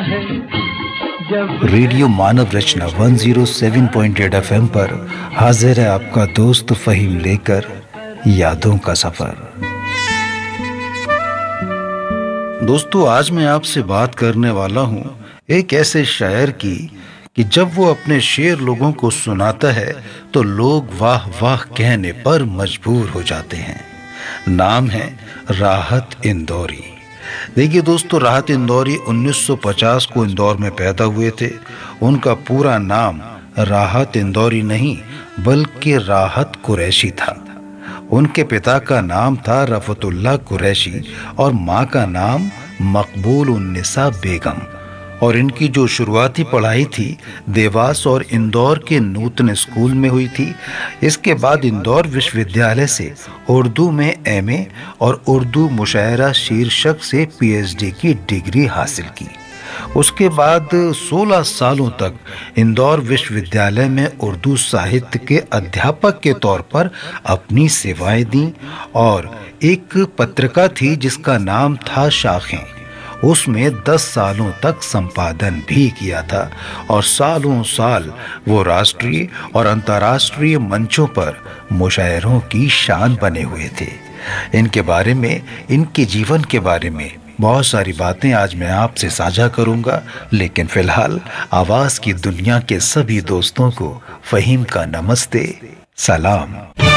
है जब रेडियो मानव रचना 107.8 FM पर हाजिर है आपका दोस्त फहीम लेकर यादों का सफर। दोस्तों, आज मैं आपसे बात करने वाला हूँ एक ऐसे शायर की कि जब वो अपने शेर लोगों को सुनाता है तो लोग वाह वाह कहने पर मजबूर हो जाते हैं। नाम है राहत इंदौरी। देखिए दोस्तों, राहत इंदौरी 1950 को इंदौर में पैदा हुए थे। उनका पूरा नाम राहत इंदौरी नहीं बल्कि राहत कुरैशी था। उनके पिता का नाम था रफतुल्लाह कुरैशी और माँ का नाम मकबूल उन्निसा बेगम। और इनकी जो शुरुआती पढ़ाई थी देवास और इंदौर के नूतन स्कूल में हुई थी। इसके बाद इंदौर विश्वविद्यालय से उर्दू में MA और उर्दू मुशायरा शीर्षक से PhD की डिग्री हासिल की। उसके बाद 16 सालों तक इंदौर विश्वविद्यालय में उर्दू साहित्य के अध्यापक के तौर पर अपनी सेवाएं दी और एक पत्रिका थी जिसका नाम था शाखें। उसमें 10 सालों तक संपादन भी किया था और सालों साल वो राष्ट्रीय और अंतर्राष्ट्रीय मंचों पर मुशायरों की शान बने हुए थे। इनके बारे में, इनके जीवन के बारे में बहुत सारी बातें आज मैं आपसे साझा करूंगा, लेकिन फिलहाल आवाज की दुनिया के सभी दोस्तों को फहीम का नमस्ते, सलाम।